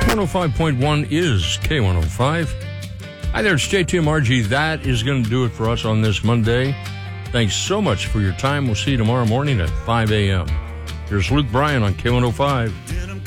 105.1 is K105. Hi there, it's JTMRG. That is going to do it for us on this Monday. Thanks so much for your time. We'll see you tomorrow morning at 5 a.m. Here's Luke Bryan on K105.